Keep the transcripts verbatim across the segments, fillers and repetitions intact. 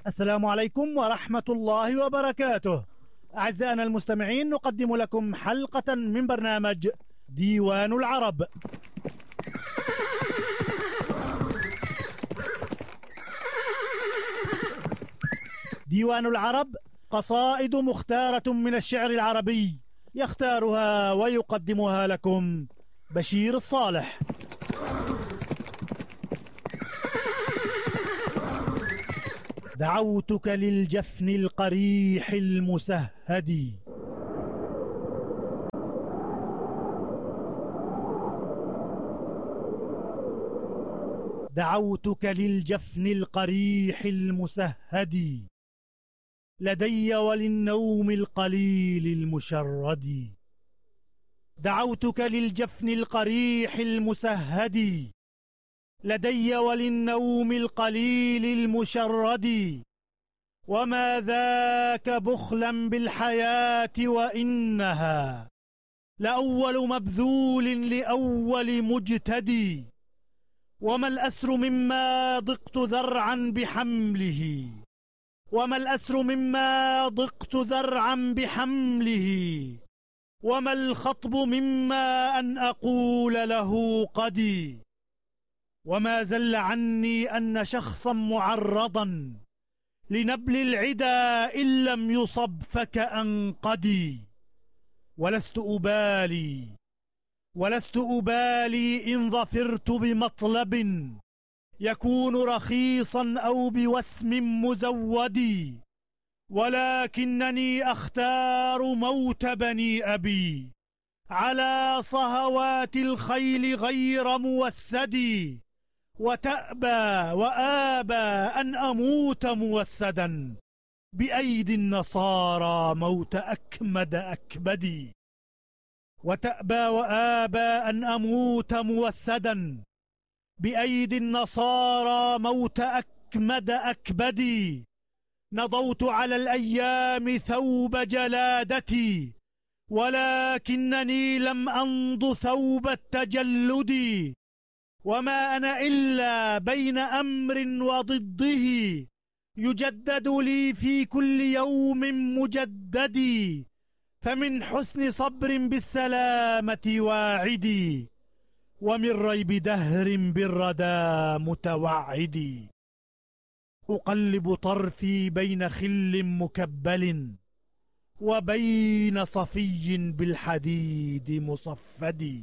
السلام عليكم ورحمة الله وبركاته. أعزائنا المستمعين، نقدم لكم حلقة من برنامج ديوان العرب. ديوان العرب قصائد مختارة من الشعر العربي، يختارها ويقدمها لكم بشير الصالح. دعوتك للجفن القريح المسهد، دعوتك للجفن القريح المسهد، لدي وللنوم القليل المشرد. دعوتك للجفن القريح المسهد، لدي وللنوم القليل المشرد. وما ذاك بخلا بالحياة وإنها لأول مبذول لأول مجتدي. وما الأسر مما ضقت ذرعا بحمله، وما الأسر مما ضقت ذرعا بحمله. وما الخطب مما أن أقول له قدي. وما زل عني أن شخصا معرضا لنبل العدا إن لم يصب فكأنقدي. ولست أبالي ولست أبالي إن ظفرت بمطلب يكون رخيصا أو بوسم مزود. ولكنني أختار موت بني أبي على صهوات الخيل غير موسد. وتأبى وآبى أن أموت موسدا بأيدي النصارى موت أكمد أكبدي. وتأبى وآبى أن أموت موسدا بأيدي النصارى موت أكمد أكبدي. نضوت على الأيام ثوب جلادتي ولكنني لم أنض ثوب التجلد. وما أنا إلا بين أمر وضده يجدد لي في كل يوم مجدد. فمن حسن صبر بالسلامة واعدي، ومن ريب دهر بالردى متوعدي. أقلب طرفي بين خل مكبل وبين صفي بالحديد مصفد.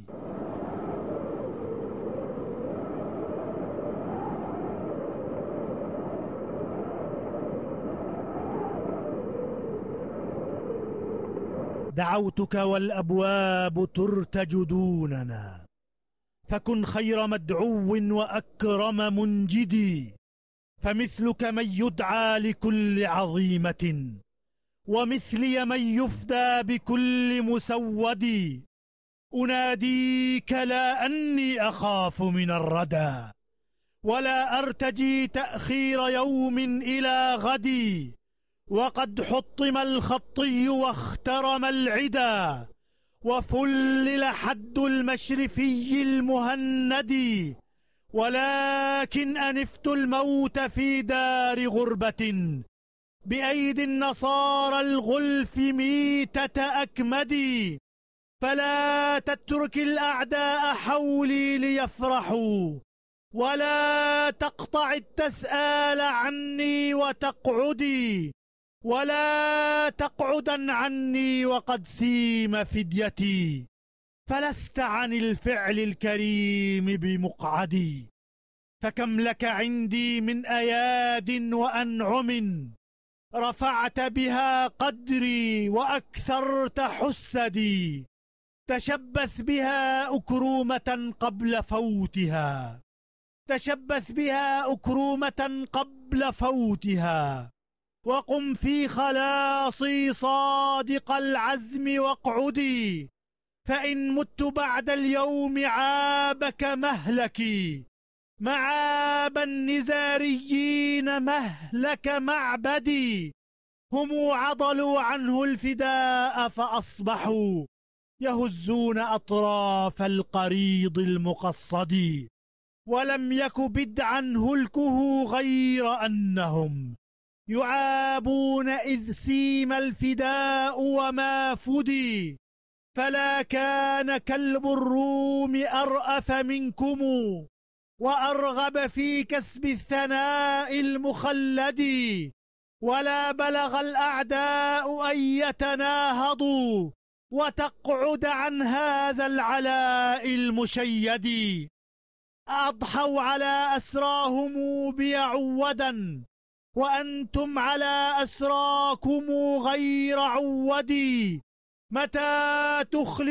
دعوتك والأبواب ترتج دوننا، فكن خير مدعو وأكرم منجدي. فمثلك من يدعى لكل عظيمة، ومثلي من يفدى بكل مسود. أناديك لا أني أخاف من الردى، ولا أرتجي تأخير يوم إلى غدي. وقد حطم الخطي واخترم العدا، وفلل حد المشرفي المهند. ولكن أنفت الموت في دار غربة بأيدي النصارى الغلف ميتة أكمدي. فلا تترك الأعداء حولي ليفرحوا، ولا تقطع التسآل عني وتقعدي. ولا تقعدا عني وقد سيم فديتي، فلست عن الفعل الكريم بمقعدي. فكم لك عندي من أياد وأنعم رفعت بها قدري وأكثرت حسدي. تشبث بها أكرومة قبل فوتها، تشبث بها أكرومة قبل فوتها. وقم في خلاصي صادق العزم واقعدي، فإن مت بعد اليوم عابك مهلكي. معاب النزاريين مهلك معبدي، هم عضلوا عنه الفداء فأصبحوا يهزون أطراف القريض المقصد. ولم يك بدعا هلكه غير أنهم يعابون إذ سيم الفداء وما فدي، فلا كان كلب الروم أرأف منكم وأرغب في كسب الثناء المخلد، ولا بلغ الأعداء أن يتناهضوا وتقعد عن هذا العلاء المشيد. أضحوا على أسراهم بيعودا وأنتم على أسراكم غير عودي، متى تخلي